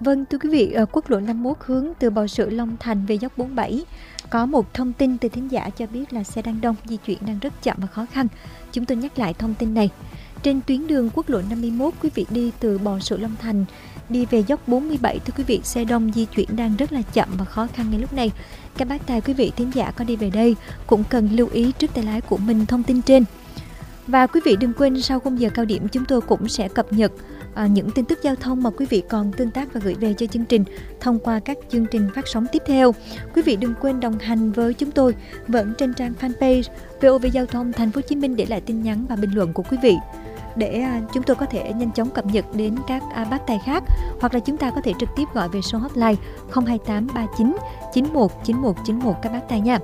Vâng, thưa quý vị, quốc lộ 51 hướng từ Bò Sữa Long Thành về dốc 47. Có một thông tin từ thính giả cho biết là xe đang đông, di chuyển đang rất chậm và khó khăn. Chúng tôi nhắc lại thông tin này. Trên tuyến đường quốc lộ 51, quý vị đi từ Bò Sữa Long Thành đi về dốc 47, thưa quý vị, xe đông di chuyển đang rất là chậm và khó khăn ngay lúc này. Các bác tài quý vị thính giả có đi về đây cũng cần lưu ý trước tay lái của mình thông tin trên. Và quý vị đừng quên sau khung giờ cao điểm chúng tôi cũng sẽ cập nhật những tin tức giao thông mà quý vị còn tương tác và gửi về cho chương trình thông qua các chương trình phát sóng tiếp theo. Quý vị đừng quên đồng hành với chúng tôi vẫn trên trang fanpage VOV Giao thông Thành phố Hồ Chí Minh để lại tin nhắn và bình luận của quý vị để chúng tôi có thể nhanh chóng cập nhật đến các bác tài khác, hoặc là chúng ta có thể trực tiếp gọi về số hotline 028 39 91 91 91 các bác tài nha.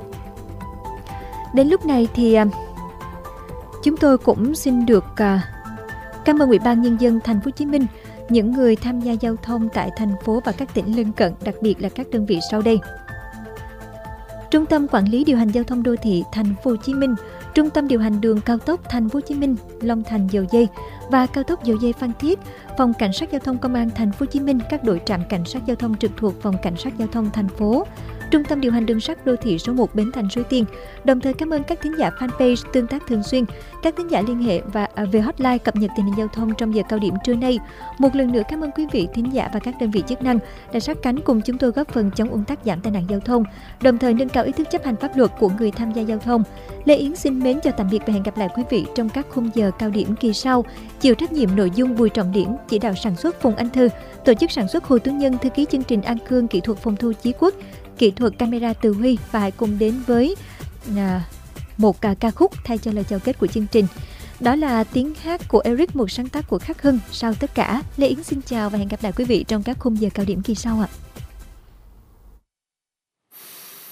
Đến lúc này thì chúng tôi cũng xin được cảm ơn Ủy ban Nhân dân Thành phố Hồ Chí Minh, những người tham gia giao thông tại thành phố và các tỉnh lân cận, đặc biệt là các đơn vị sau đây: Trung tâm Quản lý điều hành giao thông đô thị Thành phố Hồ Chí Minh, Trung tâm điều hành đường cao tốc Thành phố Hồ Chí Minh, Long Thành Dầu Giây và cao tốc Dầu Giây Phan Thiết, Phòng Cảnh sát Giao thông Công an Thành phố Hồ Chí Minh, các đội trạm cảnh sát giao thông trực thuộc Phòng Cảnh sát Giao thông thành phố, Trung tâm điều hành đường sắt đô thị số 1 Bến Thành Suối Tiên. Đồng thời cảm ơn các thính giả fanpage tương tác thường xuyên, các thính giả liên hệ và về hotline cập nhật tình hình giao thông trong giờ cao điểm trưa nay. Một lần nữa cảm ơn quý vị thính giả và các đơn vị chức năng đã sát cánh cùng chúng tôi góp phần chống ùn tắc, giảm tai nạn giao thông, đồng thời nâng cao ý thức chấp hành pháp luật của người tham gia giao thông. Lê Yến xin mến chào tạm biệt và hẹn gặp lại quý vị trong các khung giờ cao điểm kỳ sau. Chịu trách nhiệm nội dung Bùi Trọng Điển, chỉ đạo sản xuất Phùng Anh Thư, tổ chức sản xuất Hồ Tuấn Nhân, thư ký chương trình An Khương, kỹ thuật phòng thu Chí Quốc, kỹ thuật camera Từ Huy. Và hãy cùng đến với một ca khúc thay cho lời chào kết của chương trình. Đó là tiếng hát của Eric, một sáng tác của Khắc Hưng. Sau tất cả, Lê Yến xin chào và hẹn gặp lại quý vị trong các khung giờ cao điểm kỳ sau ạ.